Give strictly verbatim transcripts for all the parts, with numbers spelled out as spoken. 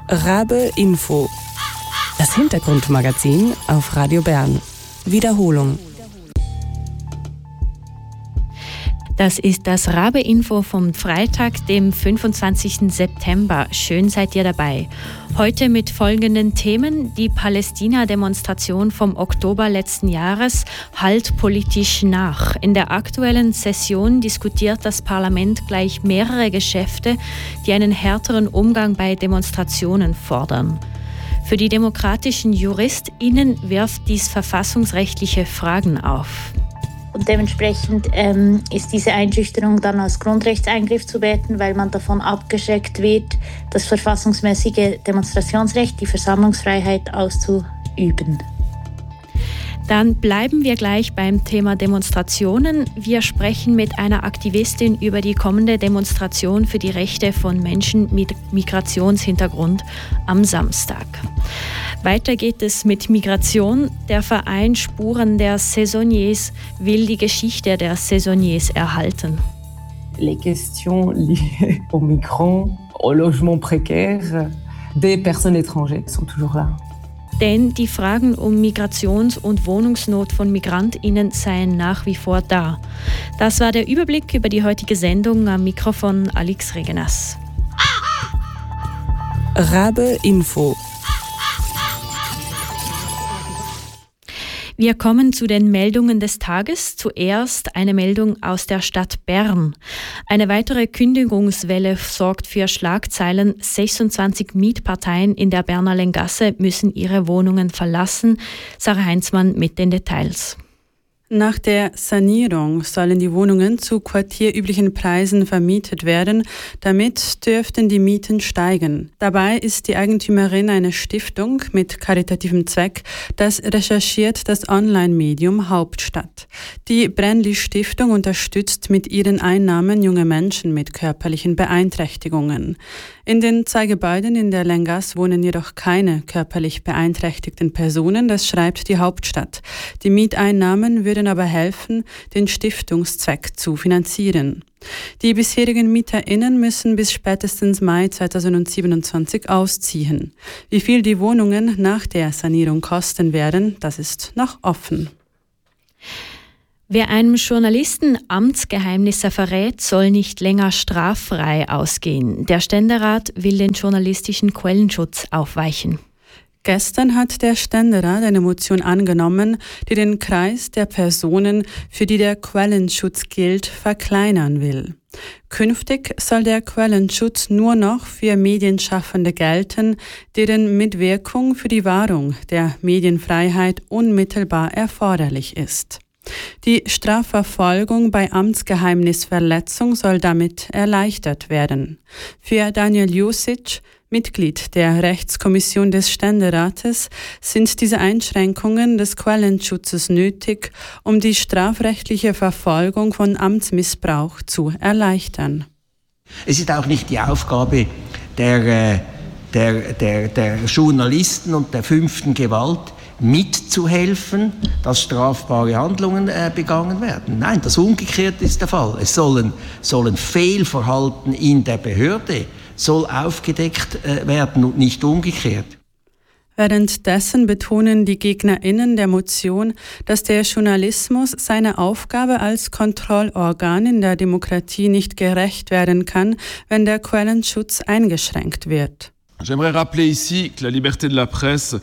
Rabe Info. Das Hintergrundmagazin auf Radio Bern. Wiederholung. Das ist das Rabe Info vom Freitag, dem fünfundzwanzigsten September. Schön seid ihr dabei. Heute mit folgenden Themen. Die Palästina-Demonstration vom Oktober letzten Jahres hallt politisch nach. In der aktuellen Session diskutiert das Parlament gleich mehrere Geschäfte, die einen härteren Umgang bei Demonstrationen fordern. Für die demokratischen JuristInnen wirft dies verfassungsrechtliche Fragen auf. Und dementsprechend ähm, ist diese Einschüchterung dann als Grundrechtseingriff zu werten, weil man davon abgeschreckt wird, das verfassungsmäßige Demonstrationsrecht, die Versammlungsfreiheit auszuüben. Dann bleiben wir gleich beim Thema Demonstrationen. Wir sprechen mit einer Aktivistin über die kommende Demonstration für die Rechte von Menschen mit Migrationshintergrund am Samstag. Weiter geht es mit Migration. Der Verein Spuren der Saisonniers will die Geschichte der Saisonniers erhalten. Les questions liées aux migrants, au logement précaire, des personnes étrangères sont toujours là. Denn die Fragen um Migrations- und Wohnungsnot von MigrantInnen seien nach wie vor da. Das war der Überblick über die heutige Sendung. Am Mikrofon Alex Regenas. Rabe Info. Wir kommen zu den Meldungen des Tages. Zuerst eine Meldung aus der Stadt Bern. Eine weitere Kündigungswelle sorgt für Schlagzeilen. sechsundzwanzig Mietparteien in der Berner Länggasse müssen ihre Wohnungen verlassen. Sarah Heinzmann mit den Details. Nach der Sanierung sollen die Wohnungen zu quartierüblichen Preisen vermietet werden. Damit dürften die Mieten steigen. Dabei ist die Eigentümerin eine Stiftung mit karitativem Zweck. Das recherchiert das Online-Medium Hauptstadt. Die Brändli-Stiftung unterstützt mit ihren Einnahmen junge Menschen mit körperlichen Beeinträchtigungen. In den zwei Gebäuden in der Länggasse wohnen jedoch keine körperlich beeinträchtigten Personen, das schreibt die Hauptstadt. Die Mieteinnahmen würden aber helfen, den Stiftungszweck zu finanzieren. Die bisherigen MieterInnen müssen bis spätestens Mai zweitausendsiebenundzwanzig ausziehen. Wie viel die Wohnungen nach der Sanierung kosten werden, das ist noch offen. Wer einem Journalisten Amtsgeheimnisse verrät, soll nicht länger straffrei ausgehen. Der Ständerat will den journalistischen Quellenschutz aufweichen. Gestern hat der Ständerat eine Motion angenommen, die den Kreis der Personen, für die der Quellenschutz gilt, verkleinern will. Künftig soll der Quellenschutz nur noch für Medienschaffende gelten, deren Mitwirkung für die Wahrung der Medienfreiheit unmittelbar erforderlich ist. Die Strafverfolgung bei Amtsgeheimnisverletzung soll damit erleichtert werden. Für Daniel Jusic, Mitglied der Rechtskommission des Ständerates, sind diese Einschränkungen des Quellenschutzes nötig, um die strafrechtliche Verfolgung von Amtsmissbrauch zu erleichtern. Es ist auch nicht die Aufgabe der, der, der, der Journalisten und der fünften Gewalt, mitzuhelfen, dass strafbare Handlungen äh, begangen werden. Nein, das Umgekehrte ist der Fall. Es sollen, sollen Fehlverhalten in der Behörde soll aufgedeckt äh, werden und nicht umgekehrt. Währenddessen betonen die GegnerInnen der Motion, dass der Journalismus seiner Aufgabe als Kontrollorgan in der Demokratie nicht gerecht werden kann, wenn der Quellenschutz eingeschränkt wird. J'aimerais rappeler ici que la liberté de la presse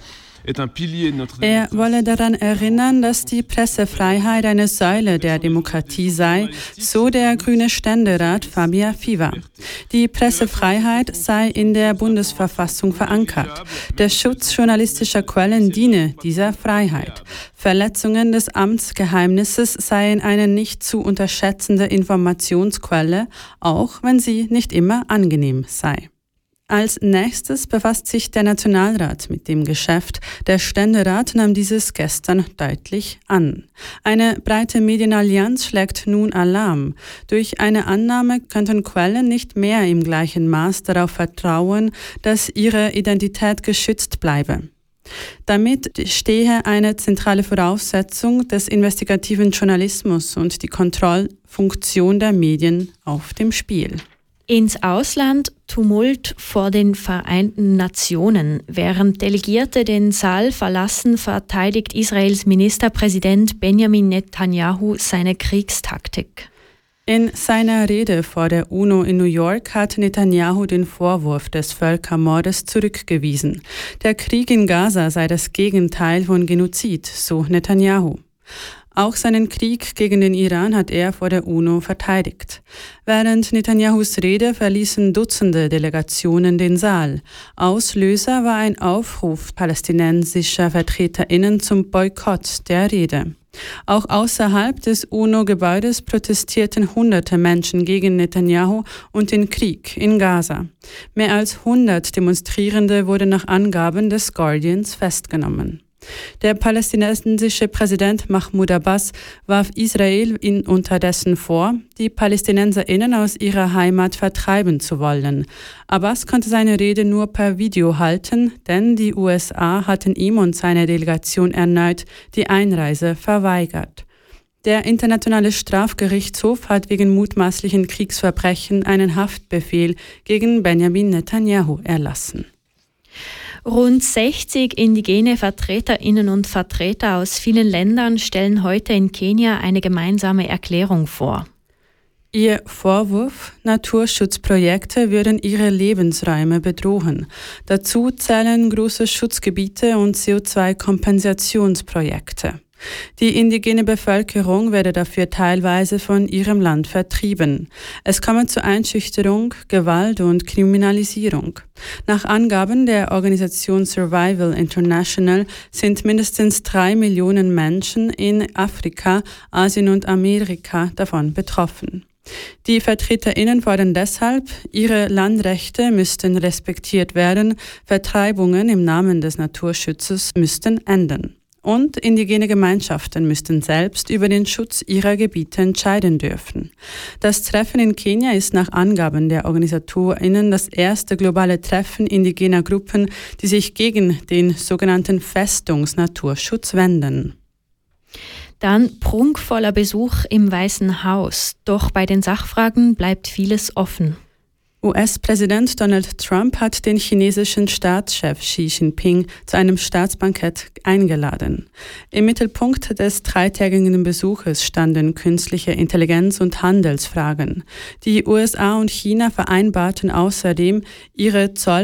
Er wolle daran erinnern, dass die Pressefreiheit eine Säule der Demokratie sei, so der grüne Ständerat Fabia Fiva. Die Pressefreiheit sei in der Bundesverfassung verankert. Der Schutz journalistischer Quellen diene dieser Freiheit. Verletzungen des Amtsgeheimnisses seien eine nicht zu unterschätzende Informationsquelle, auch wenn sie nicht immer angenehm sei. Als nächstes befasst sich der Nationalrat mit dem Geschäft. Der Ständerat nahm dieses gestern deutlich an. Eine breite Medienallianz schlägt nun Alarm. Durch eine Annahme könnten Quellen nicht mehr im gleichen Maß darauf vertrauen, dass ihre Identität geschützt bleibe. Damit stehe eine zentrale Voraussetzung des investigativen Journalismus und die Kontrollfunktion der Medien auf dem Spiel. Ins Ausland Tumult vor den Vereinten Nationen. Während Delegierte den Saal verlassen, verteidigt Israels Ministerpräsident Benjamin Netanyahu seine Kriegstaktik. In seiner Rede vor der UNO in New York hat Netanyahu den Vorwurf des Völkermordes zurückgewiesen. Der Krieg in Gaza sei das Gegenteil von Genozid, so Netanyahu. Auch seinen Krieg gegen den Iran hat er vor der UNO verteidigt. Während Netanyahus Rede verließen Dutzende Delegationen den Saal. Auslöser war ein Aufruf palästinensischer VertreterInnen zum Boykott der Rede. Auch außerhalb des UNO-Gebäudes protestierten hunderte Menschen gegen Netanyahu und den Krieg in Gaza. Mehr als hundert Demonstrierende wurden nach Angaben des Guardians festgenommen. Der palästinensische Präsident Mahmoud Abbas warf Israel in unterdessen vor, die PalästinenserInnen aus ihrer Heimat vertreiben zu wollen. Abbas konnte seine Rede nur per Video halten, denn die U S A hatten ihm und seiner Delegation erneut die Einreise verweigert. Der Internationale Strafgerichtshof hat wegen mutmaßlichen Kriegsverbrechen einen Haftbefehl gegen Benjamin Netanyahu erlassen. Rund sechzig indigene Vertreterinnen und Vertreter aus vielen Ländern stellen heute in Kenia eine gemeinsame Erklärung vor. Ihr Vorwurf: Naturschutzprojekte würden ihre Lebensräume bedrohen. Dazu zählen große Schutzgebiete und C O zwei Kompensationsprojekte. Die indigene Bevölkerung werde dafür teilweise von ihrem Land vertrieben. Es komme zu Einschüchterung, Gewalt und Kriminalisierung. Nach Angaben der Organisation Survival International sind mindestens drei Millionen Menschen in Afrika, Asien und Amerika davon betroffen. Die VertreterInnen fordern deshalb, ihre Landrechte müssten respektiert werden, Vertreibungen im Namen des Naturschutzes müssten enden. Und indigene Gemeinschaften müssten selbst über den Schutz ihrer Gebiete entscheiden dürfen. Das Treffen in Kenia ist nach Angaben der OrganisatorInnen das erste globale Treffen indigener Gruppen, die sich gegen den sogenannten Festungsnaturschutz wenden. Dann prunkvoller Besuch im Weißen Haus. Doch bei den Sachfragen bleibt vieles offen. U S-Präsident Donald Trump hat den chinesischen Staatschef Xi Jinping zu einem Staatsbankett eingeladen. Im Mittelpunkt des dreitägigen Besuches standen künstliche Intelligenz und Handelsfragen. Die U S A und China vereinbarten außerdem, ihre Zoll-